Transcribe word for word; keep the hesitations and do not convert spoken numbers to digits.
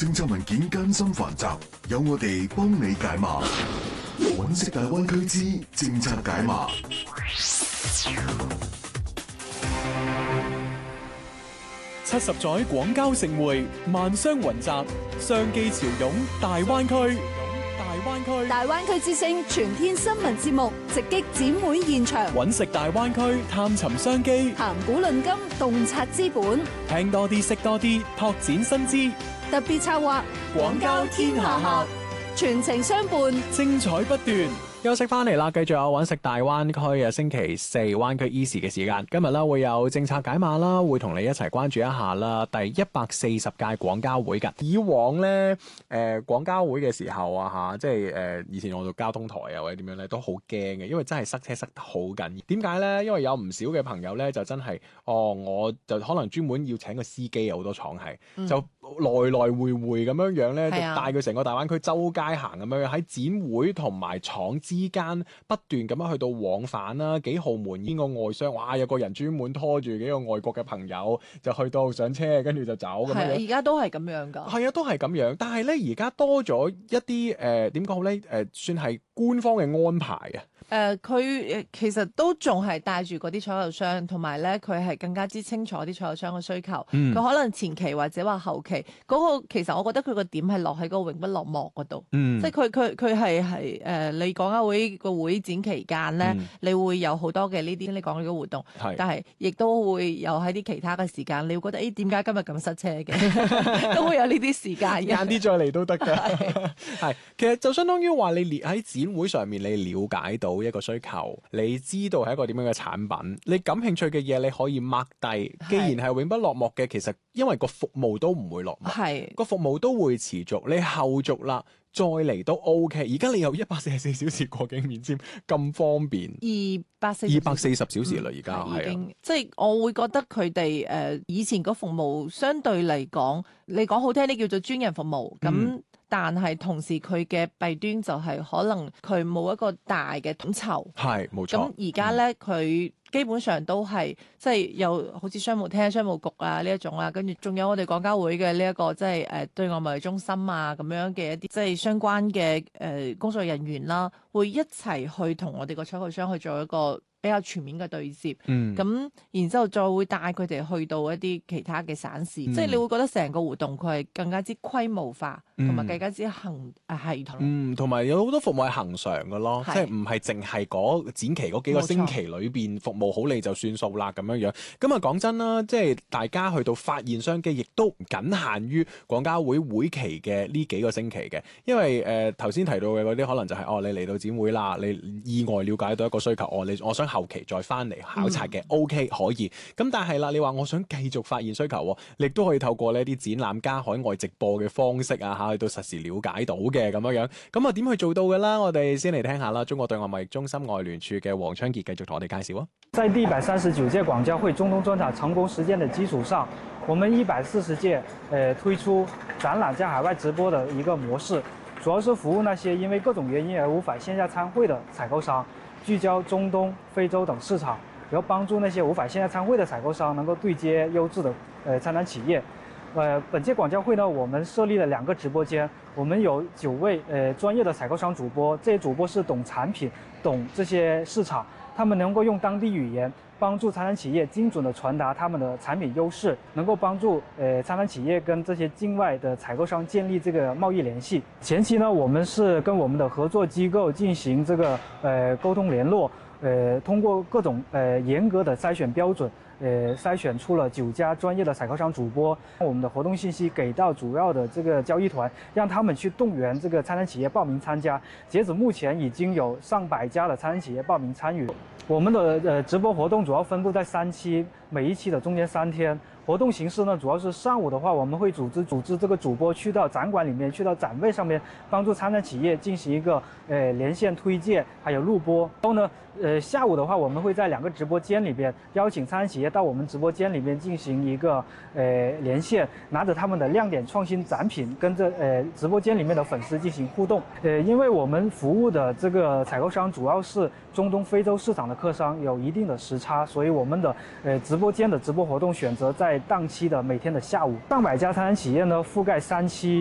政策文件艱辛繁雜，有我哋幫你解碼。揾食大灣區之政策解碼。 七十載廣交盛會，萬商雲集，商機潮湧大灣區。大灣區大灣區之聲全天新聞節目直擊展會現場， 揾食大灣區，探尋商機， 談古論今，洞察資本， 聽多啲，識多啲，拓展新知。 特別策劃廣交天下客，全程相伴， 精彩不斷。休息翻嚟啦，繼續有揾食大灣區嘅星期四灣區 Easy 嘅時間。今日啦會有政策解碼啦，會同你一齊關注一下啦。第一百四十屆廣交會㗎。以往咧，誒、呃、廣交會嘅時候啊嚇，即係誒、呃、以前我做交通台啊或者點樣咧，都好驚嘅，因為真係塞車塞得好緊。點解咧？因為有唔少嘅朋友咧就真係，哦，我就可能專門要請個司機，有好多廠係、嗯、就來來回回咁樣樣咧，就帶佢成個大灣區周街行咁樣，喺展會同埋廠之間不斷咁樣去到往返啦，幾號門呢個外商，哇，有個人專門拖住幾個外國嘅朋友就去到上車，跟住就走咁樣。 而家都係咁樣噶。 係啊，都係咁樣。但係咧，而家多咗一啲誒點講好咧？誒、呃，算係官方嘅安排啊。 誒、呃，佢誒其實都仲係帶住嗰啲採購商，同埋咧佢係更加之清楚啲採購商嘅需求。佢、嗯、可能前期或者話後期嗰、那個，其實我覺得佢個點係落喺嗰個永不落幕嗰度。嗯，即係佢佢佢係係誒，你廣交會個會展期間咧，嗯、你會有好多嘅呢啲你講嘅活動，是但係亦都會有喺啲其他嘅時間，你會覺得誒點解今日咁塞車嘅？都會有呢啲時間。晏啲再嚟都得㗎。係，其實就相當於話你列喺展會上面，你了解到一個需求，你知道係一個點樣嘅產品，你感興趣嘅嘢你可以 mark 低。既然係永不落幕嘅，其實因為個服務都唔會落幕，係個服務都會持續。你後續啦，再嚟都 OK。而家你有一百四十四小時過境免簽咁方便， 二百四二百四十小時啦，而家係啊， 即係我會覺得佢哋誒以前個服務相對嚟講，你講好聽啲叫做專人服務咁。嗯，但係同時佢嘅弊端就係可能佢冇一個大嘅統籌，係冇錯。咁而家咧佢基本上都係即係有好似商務廳、商務局啊呢一種啦，跟住仲有我哋廣交會嘅呢一個即係誒對外貿易中心啊咁樣嘅一啲即係相關嘅誒、呃、工作人員啦，會一齊去同我哋個採購商去做一個比較全面嘅對接，咁、嗯、然之後再會帶佢哋去到一啲其他嘅省市，嗯、即係你會覺得成個活動佢係更加之規模化，同埋、嗯、更加之恒誒系統。嗯， 同埋有好多服務係恒常嘅咯，是即係唔係淨係嗰展期嗰幾個星期裏邊服務好你就算數啦咁樣樣。咁啊講真啦，即係大家去到發現商機，亦都唔僅限於廣交會會期嘅呢幾個星期嘅，因為誒頭先提到嘅嗰啲可能就係、是、哦你嚟到展會啦，你意外了解到一個需求，哦你我想。後期再翻嚟考察嘅、嗯、OK 可以，咁但係啦，你話我想繼續發現需求，你亦都可以透過呢啲展覽加海外直播嘅方式啊，吓去到實時了解到嘅咁樣樣。咁啊點去做到嘅啦？我哋先嚟聽下啦。中國對外貿易中心外聯處嘅黃昌傑繼續同我哋介紹啊。 在第一百三十九屆廣交會中東專場成功實踐的基礎上，我們一百四十屆誒推出展覽加海外直播的一個模式，主要是服務那些因為各種原因而無法線下參會的採購商。聚焦中東、非洲等市場，然後幫助那些無法線下參會的採購商能夠對接優質的呃參展企業。呃，本屆廣交會呢，我們設立了兩個直播間，我們有九位呃專業的採購商主播，這些主播是懂產品、懂這些市場，他們能夠用當地語言幫助參展企業精準地傳達他們的產品優勢，能夠幫助呃參展企業跟這些境外的採購商建立這個貿易聯繫。前期呢，我們是跟我們的合作機構進行這個呃溝通聯絡，呃通過各種呃嚴格的篩選標準，呃篩選出了九家專業的採購商主播。我們的活動信息給到主要的這個交易團，讓他們去動員這個參展企業報名參加。截止目前已經有上百家的參展企業報名參與。我們的呃直播活動主要分布在三期，每一期的中間三天。活動形式呢，主要是上午的話，我們會組織組織這個主播去到展館裡面，去到展位上面，幫助參展企業進行一個呃連線推介，還有錄播。然後呢，呃下午的話，我們會在兩個直播間裡邊邀請參展企業到我們直播間裡面進行一個呃連線，拿着他們的亮點創新展品，跟着呃直播間裡面的粉絲進行互動。呃，因為我們服務的這個採購商主要是中東、非洲市場的客商，有一定的時差，所以我們的呃直播間的直播活動選擇在檔期的每天的下午。上百家參展企業呢，覆蓋三期。